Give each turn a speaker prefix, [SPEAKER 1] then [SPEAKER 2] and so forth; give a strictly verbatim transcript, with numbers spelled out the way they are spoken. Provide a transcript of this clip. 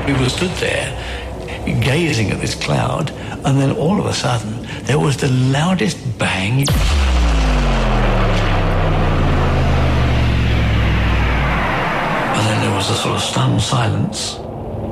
[SPEAKER 1] We were stood there, gazing at this cloud, and then all of a sudden, there was the loudest bang. And then there was a sort of stunned silence.